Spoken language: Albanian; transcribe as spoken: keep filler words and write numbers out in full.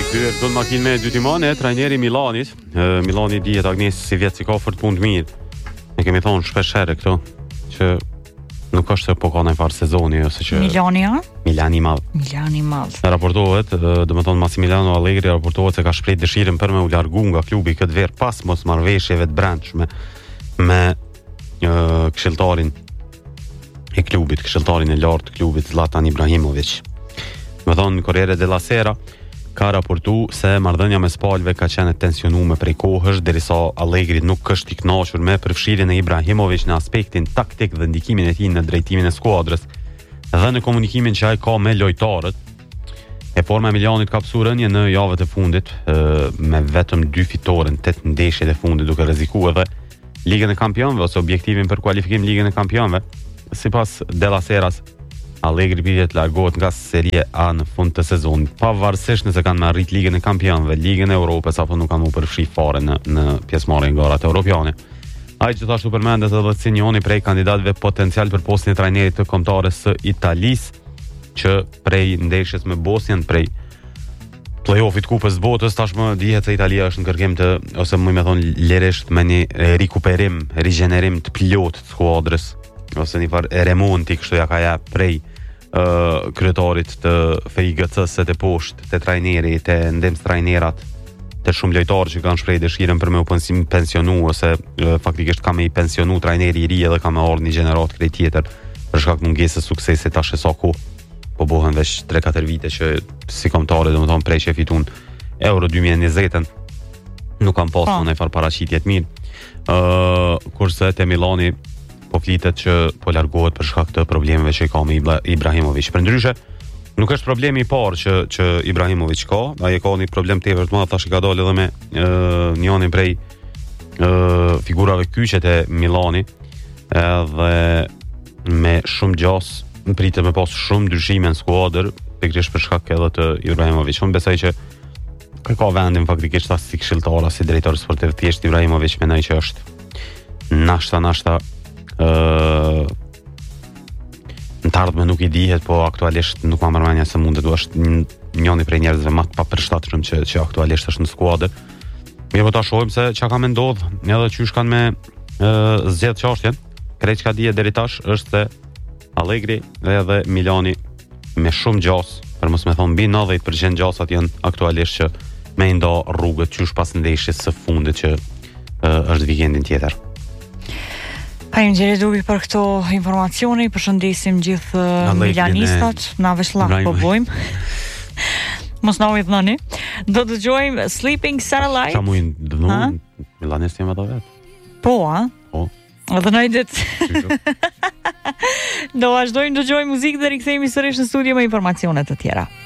Kthyer këtu në makinë me dy timone, trajneri Milanit. Uh, Milani dihet Agnes si vjet si ka fort punë të mirë. Ne kemi thonë shpesh herë këtu që nuk është se po ka ndonjë farë sezoni ose që Milani a? Milani i madh. Milani i madh. Raportohet, domethënë Massimiliano Allegri raportohet se ka shpreh dëshirën për me u largu nga klubi këtë verë pas mosmarrëveshjeve të brendshme me uh, këshilltarin e klubit, këshilltarin e lartë të klubit Zlatan Ibrahimović. Domethënë Corriere della Sera ka raportu se marrëdhënia mes palëve ka qenë e tensionuar prej kohësh, derisa Allegri nuk është i kënaqur me përfshirjen e Ibrahimović në aspektin taktik dhe ndikimin e tij në drejtimin e skuadrës dhe në komunikimin që ai ka me lojtarët. E forma e Milanit ka pasur rënje në javët e fundit me vetëm dy fitore në tetë ndeshjet e fundit, duke rrezikuar edhe Ligën e Kampionëve ose objektivin për kualifikim në Ligën e Kampionëve. Sipas Della Seras, Allegri pritet të largohet nga Serie A në fund të sezonit, pavarësisht nëse kanë marrit Ligën e Kampionëve, Ligën e Europës apo nuk kanë u përfshi fare në në pjesëmarrjen në garat europiane. Ai gjithashtu përmendet edhe se njëri prej kandidatëve potencial për postin e trajnerit të kombëtarës së Italisë, që prej ndeshjes me Bosnjën, prej play-offit kupës botës, tashmë dihet se Italia është në kërkim të, ose më me thonë leresht me një rikuperim, rigjenerim të plot të skuadrës, ose një farë remonti kështu ja ka ja prej uh, kryetarit të F I G C-s të poshtë, të trajneri, të ndemës trajnerat, të shumë lojtarë që kanë shpreh dëshirën për me u pensionu, ose uh, faktikisht ka me i pensionu trajneri i ri edhe ka me ardhur një gjenerat krejt tjetër për shkak mungesës suksesit tash e sa ku po bëhen veç tre katër vite që si kombëtare domethënë prej që fitun Euro dy mijë e njëzet nuk kanë pasur ndonjë farë paraqitje të mirë. Uh, kurse te Milani po flitet që po largohet për shkak të problemeve që i ka me Ibrahimović. Përndryshe, nuk është problemi i parë që që Ibrahimović ka, ai ka një problem tepër të madh, tash i ka dalë edhe me uh, njërin prej uh, figurave kyçe të Milani, edhe me shumë gjas, pritet me pas shumë ndryshime në skuadër, pikërisht për shkak edhe të Ibrahimović. Unë besoj që ka vendin faktikisht as si këshilltar, as si drejtor sportiv, thjesht Ibrahimović mendoj që është nashta nashta Uh, në të ardhme nuk i dihet, po aktualisht nuk ma mërmenja se mundet, është njëni prej njerëzve më të papërshtatshëm që, që aktualisht është në skuadër. Mirë, po ta shohim se çka ka me ndodh, edhe qysh kanë me uh, zgjedh çështjen. Krejt çka dihet deri tash është se Allegri edhe Milani me shumë gjas, për mos me thonë mbi nëntëdhjetë përqind gjasat janë aktualisht që me i nda rrugët qysh pas ndeshjes së fundit që uh, është vikendin tjetër. Faleminderit Dubi për këto informacione, përshëndesim gjithë milanistat, na veshllaf po bojmë. Mos na ujtëni. Do të dëgjojmë Sleeping Satellite. Qa mujnë dëvnu, milanist jam ato vetë. Po, a? Po. Edhe na i ditë. Do vazhdojmë dëgjojmë muzikë dhe rikthehemi sërish në studio me informacione të tjera.